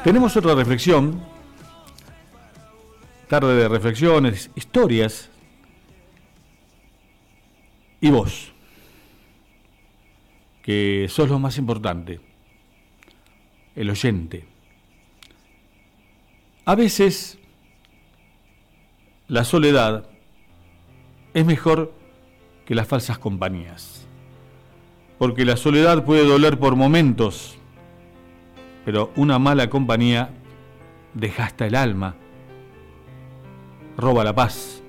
Tenemos otra reflexión, tarde de reflexiones, historias, y vos, que sos lo más importante, el oyente. A veces la soledad es mejor que las falsas compañías, porque la soledad puede doler por momentos, pero una mala compañía desgasta el alma, roba la paz.